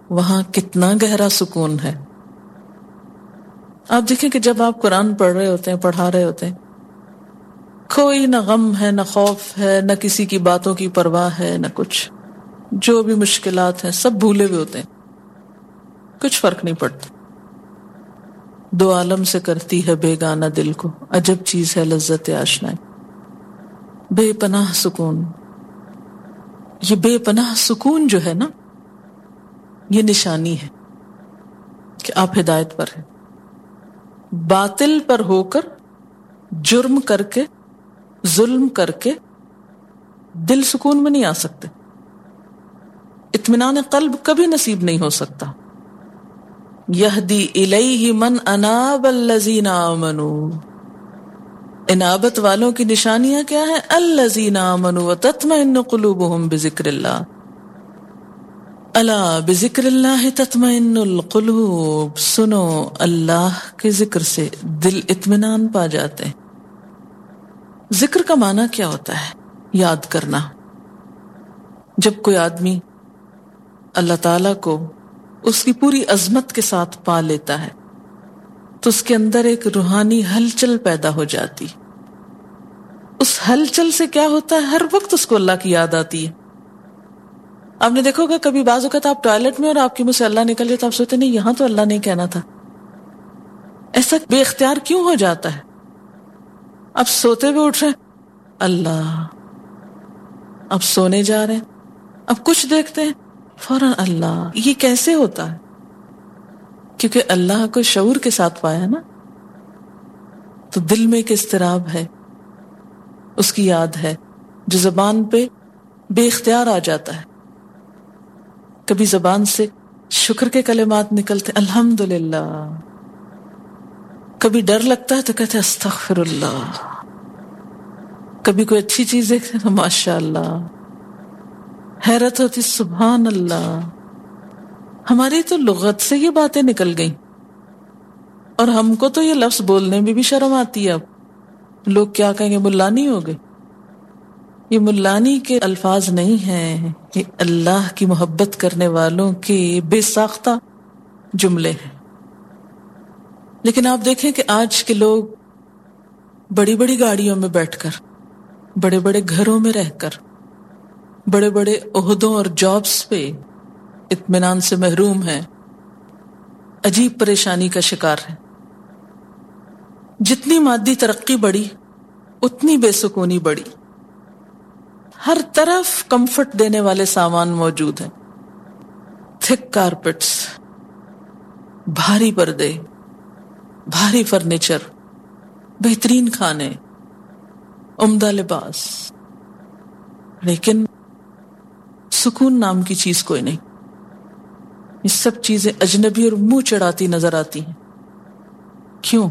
وہاں کتنا گہرا سکون ہے. آپ دیکھیں کہ جب آپ قرآن پڑھ رہے ہوتے ہیں، پڑھا رہے ہوتے ہیں، کوئی نہ غم ہے، نہ خوف ہے، نہ کسی کی باتوں کی پرواہ ہے، نہ کچھ. جو بھی مشکلات ہیں سب بھولے ہوئے ہوتے ہیں، کچھ فرق نہیں پڑتا. دو عالم سے کرتی ہے بیگانہ دل کو، عجب چیز ہے لذت آشنائی. بے پناہ سکون. یہ بے پناہ سکون جو ہے نا، یہ نشانی ہے کہ آپ ہدایت پر ہیں. باطل پر ہو کر، جرم کر کے، ظلم کر کے دل سکون میں نہیں آ سکتے. اطمینان قلب کبھی نصیب نہیں ہو سکتا. یہدی الیہ من اناب الذین آمنوا. انابت والوں کی نشانیاں کیا ہیں؟ الذین آمنوا وتطمئن قلوبہم بذکر اللہ. الا بذکر اللہ تطمئن القلوب. سنو، اللہ کے ذکر سے دل اطمینان پا جاتے ہیں. ذکر کا معنی کیا ہوتا ہے؟ یاد کرنا. جب کوئی آدمی اللہ تعالیٰ کو اس کی پوری عظمت کے ساتھ پا لیتا ہے تو اس کے اندر ایک روحانی ہلچل پیدا ہو جاتی. اس ہلچل سے کیا ہوتا ہے؟ ہر وقت اس کو اللہ کی یاد آتی ہے. آپ نے دیکھو گا کبھی بعض اوقات آپ ٹوائلٹ میں اور آپ کی منہ سے اللہ نکل جائے تو آپ سوچتے نہیں یہاں تو اللہ نہیں کہنا تھا. ایسا بے اختیار کیوں ہو جاتا ہے؟ اب سوتے ہوئے اٹھ رہے ہیں اللہ، اب سونے جا رہے ہیں، اب کچھ دیکھتے ہیں فوراً اللہ. یہ کیسے ہوتا ہے؟ کیونکہ اللہ کو شعور کے ساتھ پایا نا، تو دل میں ایک اضطراب ہے، اس کی یاد ہے جو زبان پہ بے اختیار آ جاتا ہے. کبھی زبان سے شکر کے کلمات نکلتے الحمدللہ، کبھی ڈر لگتا ہے تو کہتے استغفر اللہ، کبھی کوئی اچھی چیز دیکھتے تو ماشاء اللہ، حیرت ہوتی سبحان اللہ. ہماری تو لغت سے یہ باتیں نکل گئیں اور ہم کو تو یہ لفظ بولنے میں بھی شرم آتی ہے. اب لوگ کیا کہیں گے، ملانی ہو گئے. یہ ملانی کے الفاظ نہیں ہیں، یہ اللہ کی محبت کرنے والوں کے بے ساختہ جملے ہیں. لیکن آپ دیکھیں کہ آج کے لوگ بڑی بڑی گاڑیوں میں بیٹھ کر، بڑے بڑے گھروں میں رہ کر، بڑے بڑے عہدوں اور جابز پہ اطمینان سے محروم ہیں، عجیب پریشانی کا شکار ہیں. جتنی مادی ترقی بڑھی اتنی بے سکونی بڑھی. ہر طرف کمفرٹ دینے والے سامان موجود ہیں، تھک کارپٹس، بھاری پردے، بھاری فرنیچر، بہترین کھانے، عمدہ لباس، لیکن سکون نام کی چیز کوئی نہیں. یہ سب چیزیں اجنبی اور منہ چڑھاتی نظر آتی ہیں. کیوں؟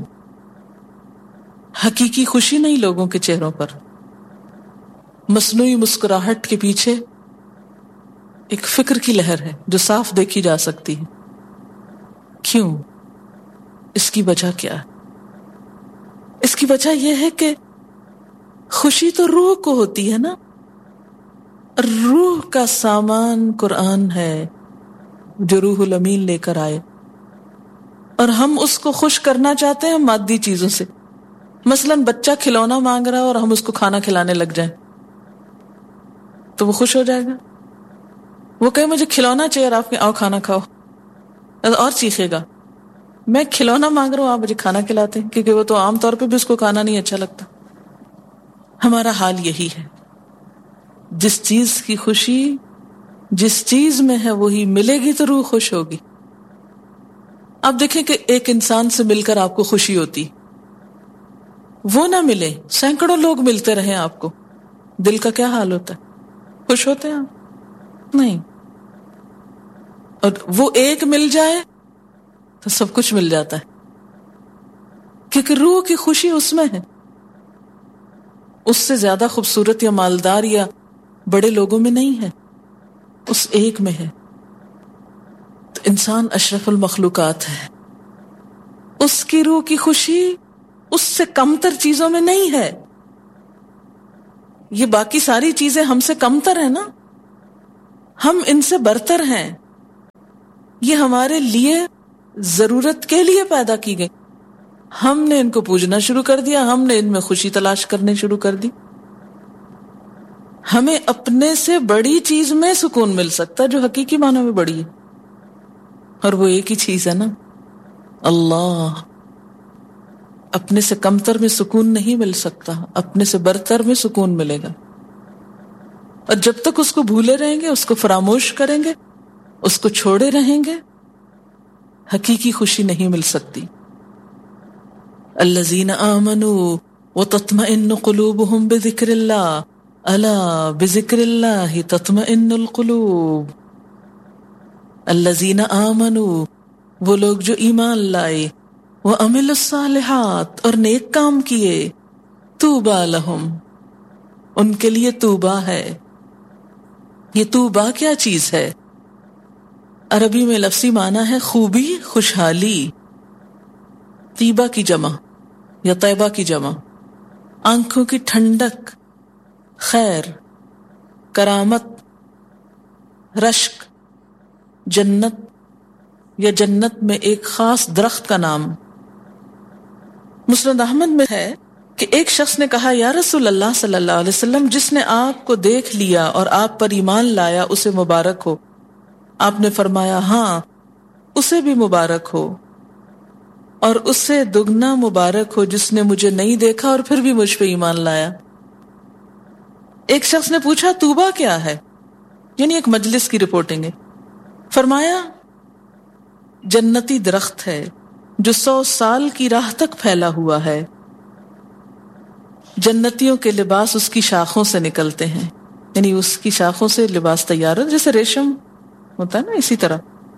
حقیقی خوشی نہیں لوگوں کے چہروں پر. مصنوعی مسکراہٹ کے پیچھے ایک فکر کی لہر ہے جو صاف دیکھی جا سکتی ہے. کیوں؟ اس کی وجہ کیا ہے؟ اس کی وجہ یہ ہے کہ خوشی تو روح کو ہوتی ہے نا. روح کا سامان قرآن ہے جو روح الامین لے کر آئے، اور ہم اس کو خوش کرنا چاہتے ہیں مادی چیزوں سے. مثلا بچہ کھلونا مانگ رہا ہے اور ہم اس کو کھانا کھلانے لگ جائیں تو وہ خوش ہو جائے گا. وہ کہے مجھے کھلونا چاہیے اور آپ کے آؤ کھانا کھاؤ، اور چیخے گا میں کھلونا مانگ رہا ہوں آپ مجھے کھانا کھلاتے ہیں، کیونکہ وہ تو عام طور پہ بھی اس کو کھانا نہیں اچھا لگتا. ہمارا حال یہی ہے. جس چیز کی خوشی جس چیز میں ہے وہی ملے گی تو روح خوش ہوگی. آپ دیکھیں کہ ایک انسان سے مل کر آپ کو خوشی ہوتی، وہ نہ ملے سینکڑوں لوگ ملتے رہیں آپ کو، دل کا کیا حال ہوتا ہے؟ خوش ہوتے ہیں آپ؟ نہیں. اور وہ ایک مل جائے تو سب کچھ مل جاتا ہے، کیونکہ روح کی خوشی اس میں ہے. اس سے زیادہ خوبصورت یا مالدار یا بڑے لوگوں میں نہیں ہے، اس ایک میں ہے. تو انسان اشرف المخلوقات ہے. اس کی روح کی خوشی اس سے کمتر چیزوں میں نہیں ہے. یہ باقی ساری چیزیں ہم سے کمتر ہیں نا، ہم ان سے برتر ہیں. یہ ہمارے لیے ضرورت کے لیے پیدا کی گئی. ہم نے ان کو پوجنا شروع کر دیا, ہم نے ان میں خوشی تلاش کرنے شروع کر دی. ہمیں اپنے سے بڑی چیز میں سکون مل سکتا ہے جو حقیقی معنی میں بڑی ہے, اور وہ ایک ہی چیز ہے نا, اللہ. اپنے سے کمتر میں سکون نہیں مل سکتا, اپنے سے برتر میں سکون ملے گا. اور جب تک اس کو بھولے رہیں گے, اس کو فراموش کریں گے, اس کو چھوڑے رہیں گے, حقیقی خوشی نہیں مل سکتی. الذین آمنوا وتطمئن قلوبهم بذکر اللہ الا بذکر اللہ تطمئن القلوب. الذین آمنوا, وہ لوگ جو ایمان لائے, وعملوا الصالحات, اور نیک کام کیے, طوبی لہم, ان کے لیے طوبی ہے. یہ طوبی کیا چیز ہے؟ عربی میں لفظی معنی ہے خوبی, خوشحالی. طیبہ کی جمع یا طیبہ کی جمع, آنکھوں کی ٹھنڈک, خیر, کرامت, رشک, جنت یا جنت میں ایک خاص درخت کا نام. مسند احمد میں ہے کہ ایک شخص نے کہا, یا رسول اللہ صلی اللہ علیہ وسلم, جس نے آپ کو دیکھ لیا اور آپ پر ایمان لایا اسے مبارک ہو. آپ نے فرمایا, ہاں اسے بھی مبارک ہو, اور اس سے دگنا مبارک ہو جس نے مجھے نہیں دیکھا اور پھر بھی مجھ پہ ایمان لایا. ایک شخص نے پوچھا, طوبیٰ کیا ہے؟ یعنی ایک مجلس کی رپورٹنگ ہے. فرمایا, جنتی درخت ہے جو 100 سال کی راہ تک پھیلا ہوا ہے. جنتیوں کے لباس اس کی شاخوں سے نکلتے ہیں, یعنی اس کی شاخوں سے لباس تیار ہے, جیسے ریشم ہوتا ہے نا, اسی طرح.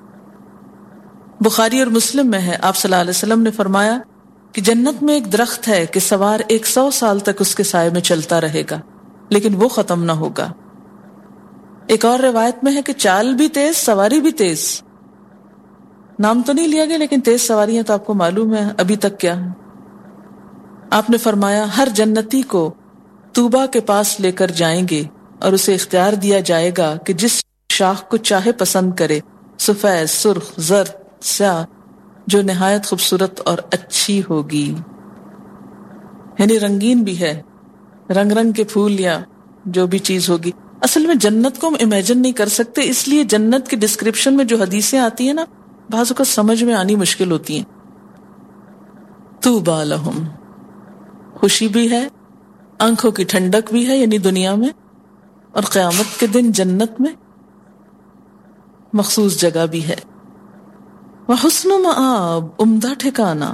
بخاری اور مسلم میں ہے, آپ صلی اللہ علیہ وسلم نے فرمایا کہ جنت میں ایک درخت ہے کہ سوار 100 سال تک اس کے سائے میں چلتا رہے گا, لیکن وہ ختم نہ ہوگا. ایک اور روایت میں ہے کہ چال بھی تیز, سواری بھی تیز. نام تو نہیں لیا گیا, لیکن تیز سواریاں تو آپ کو معلوم ہے ابھی تک کیا ہے. آپ نے فرمایا, ہر جنتی کو طوبیٰ کے پاس لے کر جائیں گے اور اسے اختیار دیا جائے گا کہ جس شاخ کو چاہے پسند کرے, سفید, سرخ, زرد, سیاہ, جو نہایت خوبصورت اور اچھی ہوگی. یعنی رنگین بھی ہے, رنگ رنگ کے پھول یا جو بھی چیز ہوگی. اصل میں جنت کو ہم امیجن نہیں کر سکتے, اس لیے جنت کی ڈسکرپشن میں جو حدیثیں آتی ہیں نا, بعض اوقات سمجھ میں آنی مشکل ہوتی ہیں. طوبیٰ لہم, خوشی بھی ہے, آنکھوں کی ٹھنڈک بھی ہے یعنی دنیا میں, اور قیامت کے دن جنت میں مخصوص جگہ بھی ہے. وحسن مآب, عمدہ ٹھکانہ.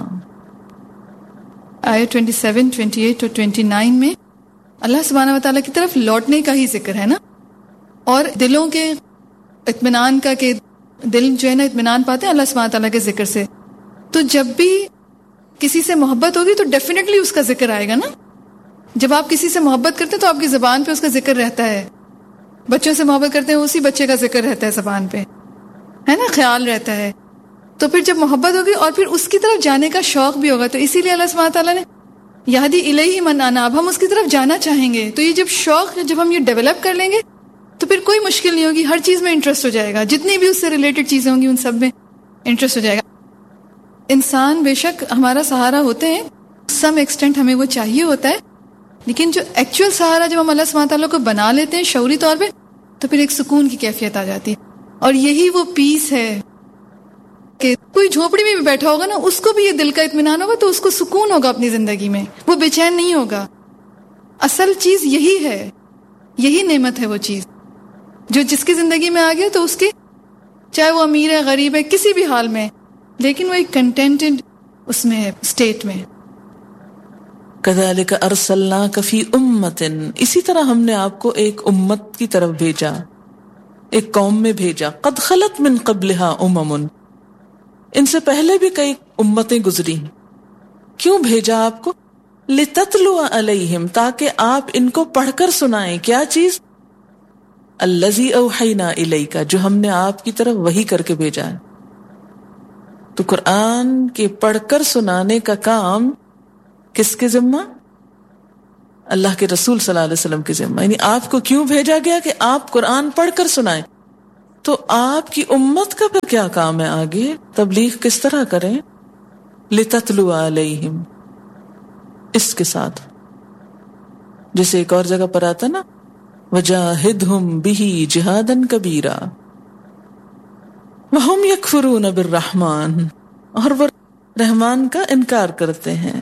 آیت 27, 28 اور 29 میں اللہ سبحانہ وتعالیٰ کی طرف لوٹنے کا ہی ذکر ہے نا, اور دلوں کے اطمینان کا, کہ دل جو ہے نا اطمینان پاتے ہیں اللہ سبحانہ وتعالیٰ کے ذکر سے. تو جب بھی کسی سے محبت ہوگی تو ڈیفینیٹلی اس کا ذکر آئے گا نا. جب آپ کسی سے محبت کرتے ہیں تو آپ کی زبان پہ اس کا ذکر رہتا ہے. بچوں سے محبت کرتے ہیں, اسی بچے کا ذکر رہتا ہے زبان پہ, ہے نا, خیال رہتا ہے. تو پھر جب محبت ہوگی اور پھر اس کی طرف جانے کا شوق بھی ہوگا, تو اسی لیے اللہ سبحانہ تعالیٰ نے یہدی الیہ من اناب, ہم اس کی طرف جانا چاہیں گے. تو یہ جب شوق, جب ہم یہ ڈیولپ کر لیں گے تو پھر کوئی مشکل نہیں ہوگی, ہر چیز میں انٹرسٹ ہو جائے گا, جتنی بھی اس سے ریلیٹڈ چیزیں ہوں گی ان سب میں انٹرسٹ ہو جائے گا. انسان بے شک ہمارا سہارا ہوتے ہیں, سم ایکسٹینٹ ہمیں وہ چاہیے ہوتا ہے, لیکن جو ایکچوئل سہارا جب ہم اللہ سبحانہ تعالیٰ کو بنا لیتے ہیں شعوری طور پہ, تو پھر ایک سکون کی کیفیت آ جاتی ہے. اور یہی وہ پیس ہے کہ کوئی جھونپڑی میں بھی بیٹھا ہوگا نا, اس کو بھی یہ دل کا اطمینان ہوگا, تو اس کو سکون ہوگا اپنی زندگی میں, وہ بے چین نہیں ہوگا. اصل چیز یہی ہے, یہی نعمت ہے وہ چیز جو جس کی زندگی میں آ گیا تو اس کی, چاہے وہ امیر ہے غریب ہے کسی بھی حال میں, لیکن وہ ایک کنٹینٹڈ اس میں ہے, اسٹیٹ میں. کذالک ارسلناک فی امۃ, اسی طرح ہم نے آپ کو ایک امت کی طرف بھیجا, ایک قوم میں بھیجا. قد خلت من قبلہا امم, ان سے پہلے بھی کئی امتیں گزری. کیوں بھیجا آپ کو؟ لتتلو علیہم, تاکہ آپ ان کو پڑھ کر سنائیں. کیا چیز؟ الذی اوحینا الیک, جو ہم نے آپ کی طرف وحی کر کے بھیجا ہے. تو قرآن کے پڑھ کر سنانے کا کام کس کے ذمہ؟ اللہ کے رسول صلی اللہ علیہ وسلم کے ذمہ. یعنی آپ کو کیوں بھیجا گیا؟ کہ آپ قرآن پڑھ کر سنائیں. تو آپ کی امت کا پھر کیا کام ہے آگے؟ تبلیغ کس طرح کریں؟ لِتَتْلُوَ عَلَيْهِمْ، اس کے ساتھ جیسے ایک اور جگہ پر آتا نا وَجَاهِدْهُمْ بِهِ جِهَادًا كَبِيرًا وَهُمْ يَكْفُرُونَ بِالرَّحْمَنِ، اور وہ رحمان کا انکار کرتے ہیں.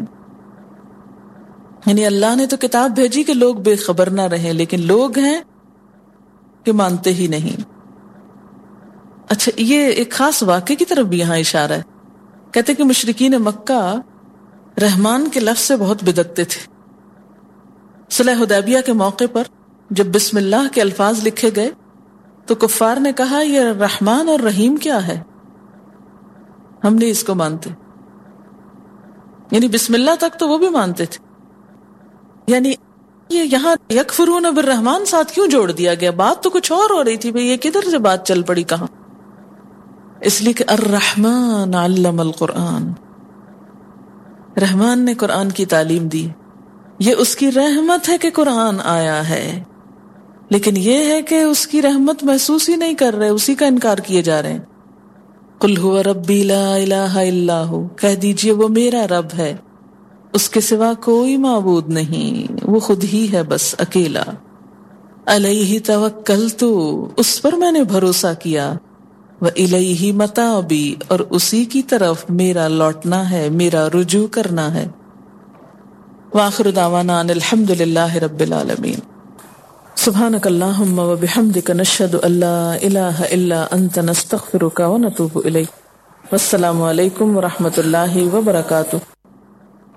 یعنی اللہ نے تو کتاب بھیجی کہ لوگ بے خبر نہ رہیں، لیکن لوگ ہیں کہ مانتے ہی نہیں. اچھا، یہ ایک خاص واقعے کی طرف بھی یہاں اشارہ ہے. کہتے کہ مشرکین مکہ رحمان کے لفظ سے بہت بدکتے تھے. صلح حدیبیہ کے موقع پر جب بسم اللہ کے الفاظ لکھے گئے تو کفار نے کہا یہ رحمان اور رحیم کیا ہے، ہم نہیں اس کو مانتے. یعنی بسم اللہ تک تو وہ بھی مانتے تھے. یعنی یہ یہاں یکفرون بالرحمن ساتھ کیوں جوڑ دیا گیا؟ بات تو کچھ اور ہو رہی تھی، بھئی یہ کدھر سے بات چل پڑی کہاں؟ اس لیے کہ الرحمن علم القرآن، رحمان نے قرآن کی تعلیم دی. یہ اس کی رحمت ہے کہ قرآن آیا ہے، لیکن یہ ہے کہ اس کی رحمت محسوس ہی نہیں کر رہے، اسی کا انکار کیے جا رہے ہیں. قل هو ربی لا الہ الا ہو، کہہ دیجئے وہ میرا رب ہے، اس کے سوا کوئی معبود نہیں، وہ خود ہی ہے بس اکیلا. علیہ توکلت، اس پر میں نے بھروسہ کیا. وإلیہ متابی، اور اسی کی طرف میرا لوٹنا ہے، میرا رجوع کرنا ہے. وآخر دعوانا ان الحمد للہ رب العالمین. سبحانک اللہم وبحمدک نشہد ان لا الہ الا انت نستغفرک ونتوب الیک. والسلام علیکم ورحمۃ اللہ وبرکاتہ.